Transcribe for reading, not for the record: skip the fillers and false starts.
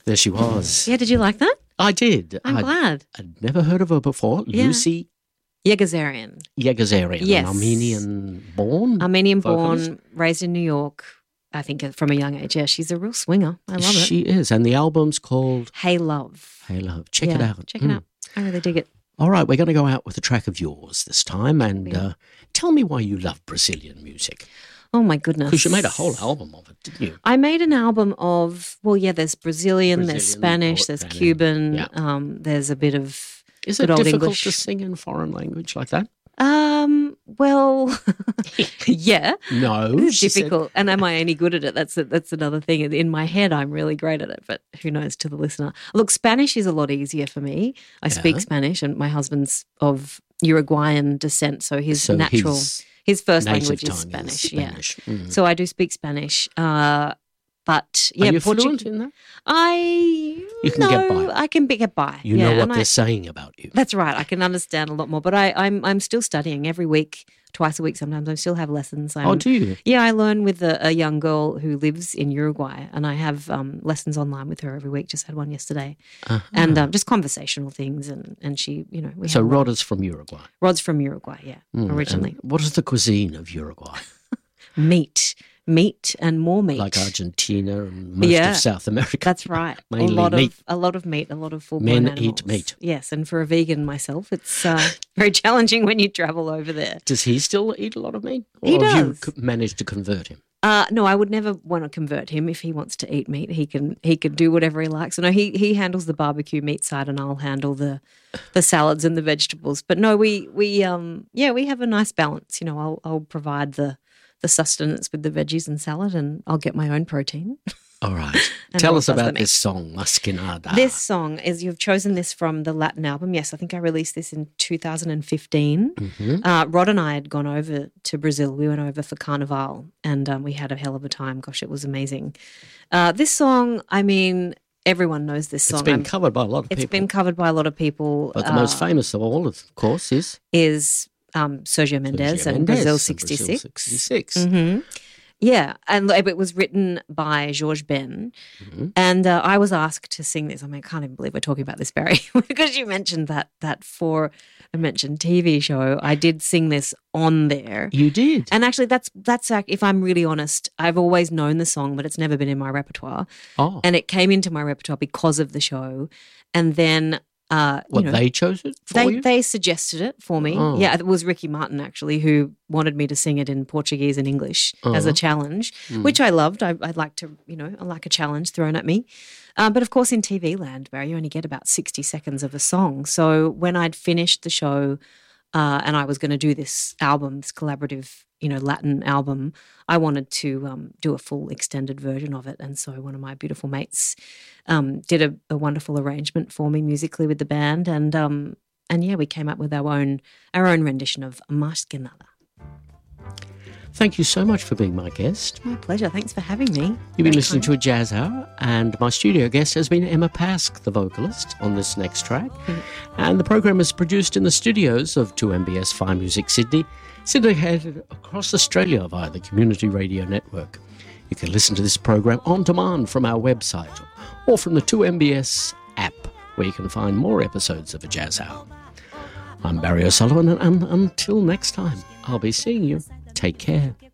There she was. Yeah, did you like that? I did. I'm glad. I'd never heard of her before. Yeah. Lucy Yegazarian. Yegazarian, Yes. an Armenian-born Armenian-born, raised in New York, I think from a young age. Yeah, she's a real swinger. I love it. She is. And the album's called Hey Love. Hey Love. Check it out. Check it out. I really dig it. All right, we're going to go out with a track of yours this time. And tell me why you love Brazilian music. Oh, my goodness. Because you made a whole album of it, didn't you? I made an album of, there's Brazilian, there's Spanish, there's Cuban, there's a bit of Is good it old difficult English. to sing in foreign language like that? Well, yeah. No. It's she said. difficult. And am I any good at it? That's another thing. In my head, I'm really great at it, but who knows to the listener. Look, Spanish is a lot easier for me. I speak Spanish, and my husband's of Uruguayan descent, so his his first language is Spanish. Yeah. Mm. So I do speak Spanish. But Are you fluent in that? You can get by. I can get by. You know what they're saying about you. That's right. I can understand a lot more. But I'm still studying every week, twice a week sometimes. I still have lessons. Do you? Yeah, I learn with a young girl who lives in Uruguay, and I have lessons online with her every week. Just had one yesterday. Uh-huh. And just conversational things. And she, So Rod is from Uruguay? Rod's from Uruguay, yeah, originally. And what is the cuisine of Uruguay? Meat and more meat. Like Argentina and most of South America. That's right. Mainly meat. A lot of meat, a lot of full-blown Men animals. eat meat. Yes, and for a vegan myself, it's very challenging when you travel over there. Does he still eat a lot of meat? Or He does. have you managed to convert him? No, I would never want to convert him. If he wants to eat meat, he can do whatever he likes. So no, he handles the barbecue meat side, and I'll handle the salads and the vegetables. But no, we have a nice balance. I'll provide the sustenance with the veggies and salad, and I'll get my own protein. All right. Tell us about this song, Masquinada. This song is, you've chosen this from the Latin album. Yes, I think I released this in 2015. Mm-hmm. Rod and I had gone over to Brazil. We went over for Carnival, and we had a hell of a time. Gosh, it was amazing. This song, everyone knows this song. It's been covered by a lot of people. It's been covered by a lot of people. But the most famous of all, of course, is Sergio Mendes and Brazil 66. Brazil 66. Mm-hmm. Yeah, and it was written by George Ben, and I was asked to sing this. I can't even believe we're talking about this, Barry, because you mentioned that for a mentioned TV show. I did sing this on there. You did, and actually, that's if I'm really honest, I've always known the song, but it's never been in my repertoire. Oh, and it came into my repertoire because of the show, and then. They chose it for you? They suggested it for me. Oh. Yeah, it was Ricky Martin, actually, who wanted me to sing it in Portuguese and English as a challenge, which I loved. I like to, I like a challenge thrown at me. But, of course, in TV land, Barry, you only get about 60 seconds of a song. So when I'd finished the show and I was going to do this album, this collaborative, Latin album, I wanted to do a full extended version of it. And so one of my beautiful mates did a wonderful arrangement for me musically with the band. And we came up with our own rendition of Masquinada. Thank you so much for being my guest. My pleasure. Thanks for having me. You've been listening to A Jazz Hour, and my studio guest has been Emma Pask, the vocalist, on this next track. And the program is produced in the studios of 2MBS Fine Music Sydney, syndicated across Australia via the Community Radio Network. You can listen to this program on demand from our website or from the 2MBS app, where you can find more episodes of A Jazz Hour. I'm Barry O'Sullivan, and until next time, I'll be seeing you. Take care.